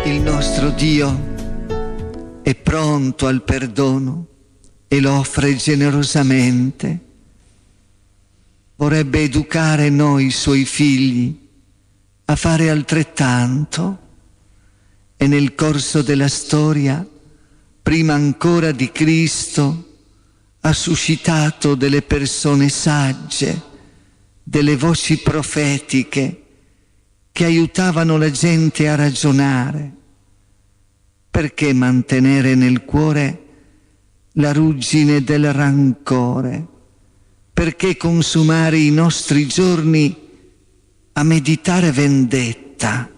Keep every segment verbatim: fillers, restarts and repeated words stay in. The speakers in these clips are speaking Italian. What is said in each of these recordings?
Il nostro Dio è pronto al perdono e lo offre generosamente. Vorrebbe educare noi, suoi figli, a fare altrettanto, e nel corso della storia, prima ancora di Cristo, ha suscitato delle persone sagge, delle voci profetiche che aiutavano la gente a ragionare. Perché mantenere nel cuore la ruggine del rancore? Perché consumare i nostri giorni a meditare vendetta?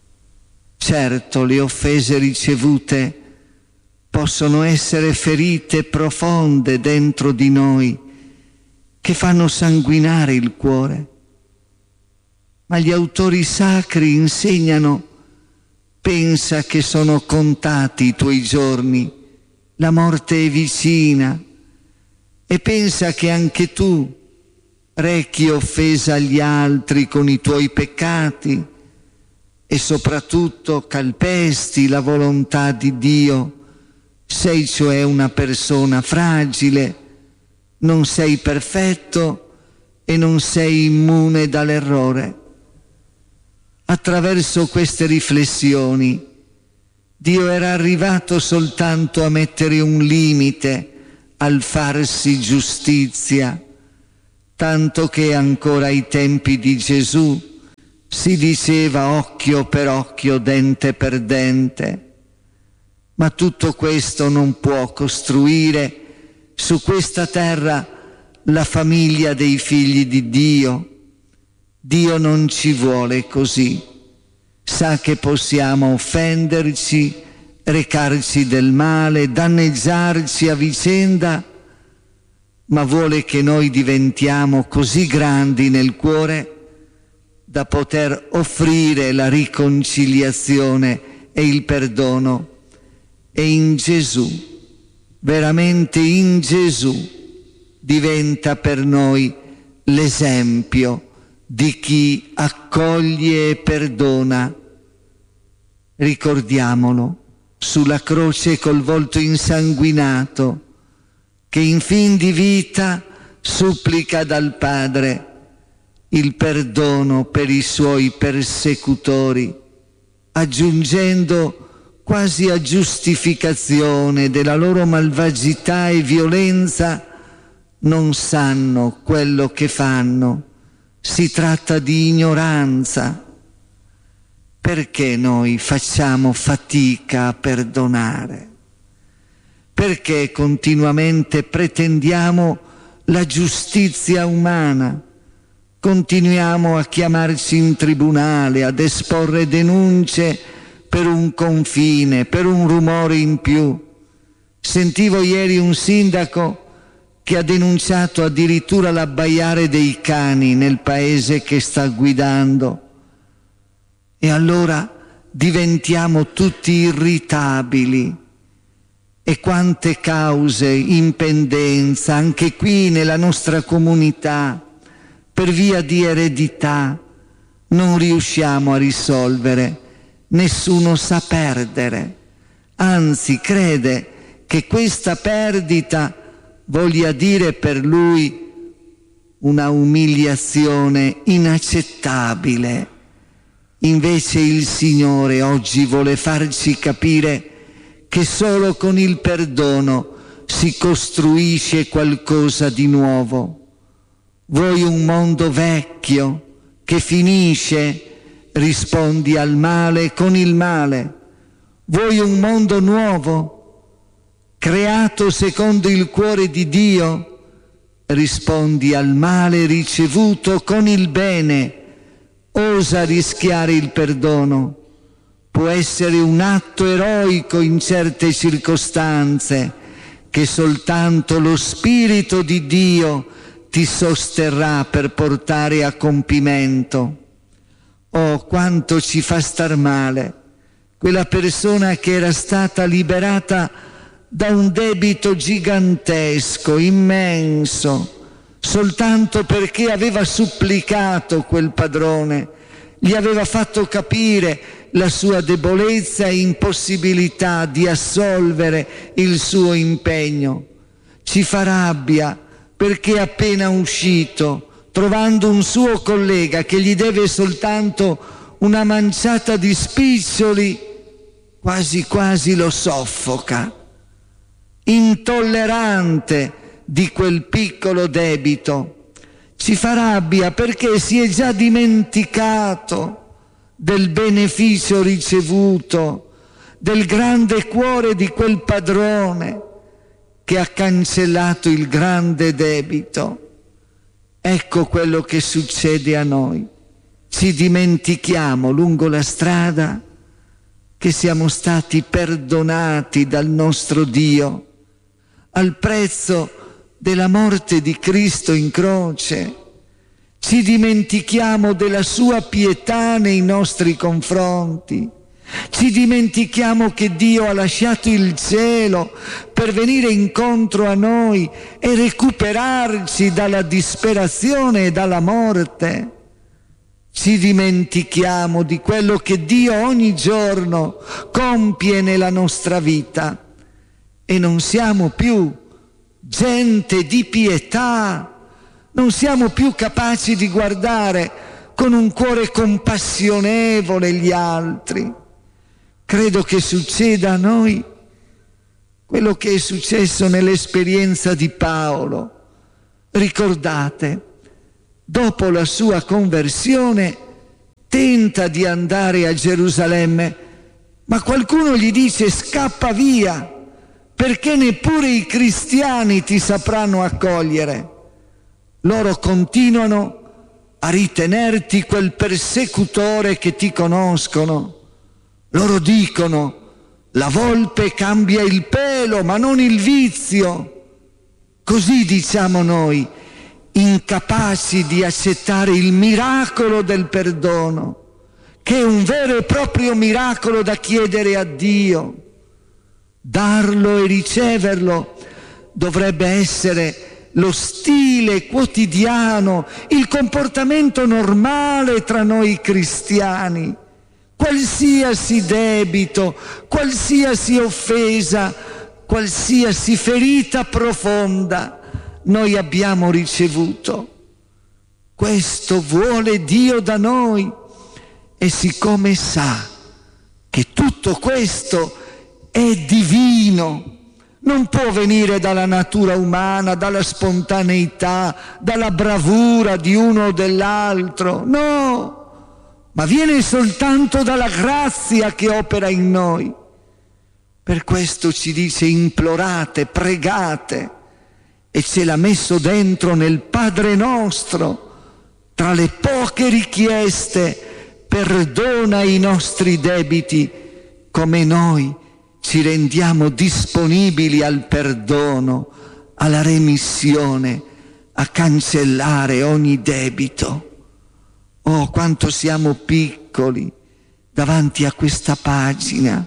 Certo, le offese ricevute possono essere ferite profonde dentro di noi che fanno sanguinare il cuore. Ma gli autori sacri insegnano: pensa che sono contati i tuoi giorni, la morte è vicina, e pensa che anche tu rechi offesa agli altri con i tuoi peccati e soprattutto calpesti la volontà di Dio. Sei cioè una persona fragile, non sei perfetto e non sei immune dall'errore. Attraverso queste riflessioni Dio era arrivato soltanto a mettere un limite al farsi giustizia, tanto che ancora ai tempi di Gesù si diceva occhio per occhio, dente per dente. Ma tutto questo non può costruire su questa terra la famiglia dei figli di Dio. Dio non ci vuole così. Sa che possiamo offenderci, recarci del male, danneggiarci a vicenda, ma vuole che noi diventiamo così grandi nel cuore da poter offrire la riconciliazione e il perdono. E in Gesù, veramente in Gesù, diventa per noi l'esempio di chi accoglie e perdona. Ricordiamolo, sulla croce col volto insanguinato, che in fin di vita supplica dal Padre il perdono per i suoi persecutori, aggiungendo quasi a giustificazione della loro malvagità e violenza: non sanno quello che fanno. Si tratta di ignoranza. Perché noi facciamo fatica a perdonare? Perché continuamente pretendiamo la giustizia umana? Continuiamo a chiamarci in tribunale, ad esporre denunce per un confine, per un rumore in più. Sentivo ieri un sindaco che ha denunciato addirittura l'abbaiare dei cani nel paese che sta guidando. E allora diventiamo tutti irritabili. E quante cause in pendenza, anche qui nella nostra comunità, per via di eredità, non riusciamo a risolvere. Nessuno sa perdere, anzi crede che questa perdita voglia dire per lui una umiliazione inaccettabile. Invece il Signore oggi vuole farci capire che solo con il perdono si costruisce qualcosa di nuovo. Vuoi un mondo vecchio che finisce? Rispondi al male con il male. Vuoi un mondo nuovo, creato secondo il cuore di Dio? Rispondi al male ricevuto con il bene. Osa rischiare il perdono. Può essere un atto eroico in certe circostanze che soltanto lo Spirito di Dio ti sosterrà per portare a compimento. Oh, quanto ci fa star male quella persona che era stata liberata da un debito gigantesco, immenso, soltanto perché aveva supplicato quel padrone, gli aveva fatto capire la sua debolezza e impossibilità di assolvere il suo impegno. Ci fa rabbia perché è appena uscito, trovando un suo collega che gli deve soltanto una manciata di spiccioli, quasi quasi lo soffoca, intollerante di quel piccolo debito. Ci fa rabbia perché si è già dimenticato del beneficio ricevuto, del grande cuore di quel padrone che ha cancellato il grande debito. Ecco quello che succede a noi. Ci dimentichiamo lungo la strada che siamo stati perdonati dal nostro Dio al prezzo della morte di Cristo in croce. Ci dimentichiamo della sua pietà nei nostri confronti. Ci dimentichiamo che Dio ha lasciato il cielo per venire incontro a noi e recuperarci dalla disperazione e dalla morte. Ci dimentichiamo di quello che Dio ogni giorno compie nella nostra vita e non siamo più gente di pietà. Non siamo più capaci di guardare con un cuore compassionevole gli altri. Credo che succeda a noi quello che è successo nell'esperienza di Paolo. Ricordate, dopo la sua conversione tenta di andare a Gerusalemme, ma qualcuno gli dice: scappa via, perché neppure i cristiani ti sapranno accogliere. Loro continuano a ritenerti quel persecutore che ti conoscono. Loro dicono: la volpe cambia il pelo, ma non il vizio. Così diciamo noi, incapaci di accettare il miracolo del perdono, che è un vero e proprio miracolo da chiedere a Dio. Darlo e riceverlo dovrebbe essere lo stile quotidiano, il comportamento normale tra noi cristiani. Qualsiasi debito, qualsiasi offesa, qualsiasi ferita profonda noi abbiamo ricevuto. Questo vuole Dio da noi, e siccome sa che tutto questo è divino, non può venire dalla natura umana, dalla spontaneità, dalla bravura di uno o dell'altro, no, ma viene soltanto dalla grazia che opera in noi. Per questo ci dice: implorate, pregate, e ce l'ha messo dentro nel Padre nostro, tra le poche richieste: perdona i nostri debiti come noi ci rendiamo disponibili al perdono, alla remissione, a cancellare ogni debito. Oh, quanto siamo piccoli davanti a questa pagina.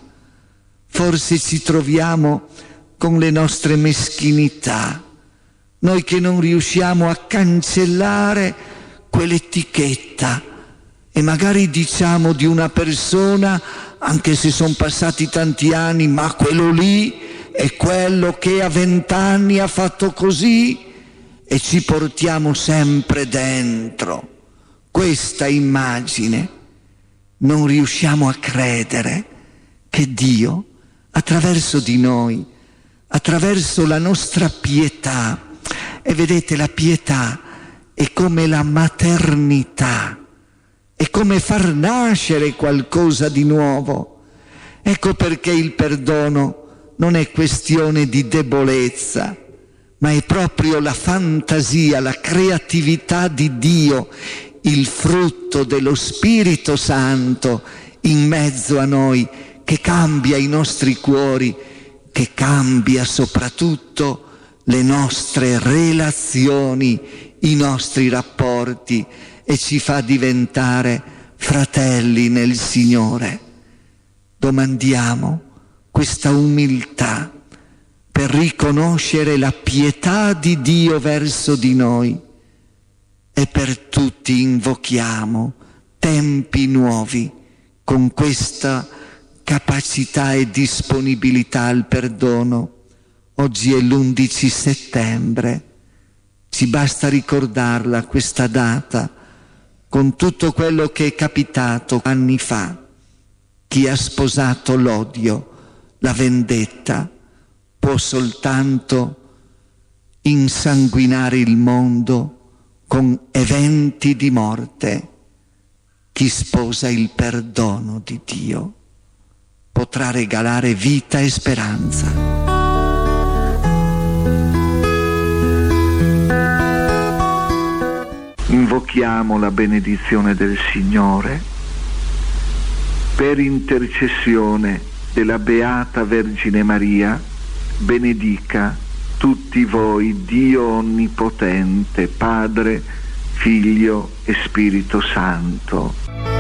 Forse ci troviamo con le nostre meschinità, noi che non riusciamo a cancellare quell'etichetta, e magari diciamo di una persona, anche se sono passati tanti anni: ma quello lì è quello che a vent'anni ha fatto così, e ci portiamo sempre dentro questa immagine. Non riusciamo a credere che Dio, attraverso di noi, attraverso la nostra pietà, e vedete, la pietà è come la maternità, è come far nascere qualcosa di nuovo. Ecco perché il perdono non è questione di debolezza, ma è proprio la fantasia, la creatività di Dio, il frutto dello Spirito Santo in mezzo a noi, che cambia i nostri cuori, che cambia soprattutto le nostre relazioni, i nostri rapporti, e ci fa diventare fratelli nel Signore. Domandiamo questa umiltà per riconoscere la pietà di Dio verso di noi, e per tutti invochiamo tempi nuovi con questa capacità e disponibilità al perdono. Oggi è l'undici settembre, ci basta ricordarla questa data con tutto quello che è capitato anni fa. Chi ha sposato l'odio, la vendetta, può soltanto insanguinare il mondo con eventi di morte. Chi sposa il perdono di Dio potrà regalare vita e speranza. Invochiamo la benedizione del Signore per intercessione della Beata Vergine Maria. Benedica tutti voi Dio Onnipotente, Padre, Figlio e Spirito Santo.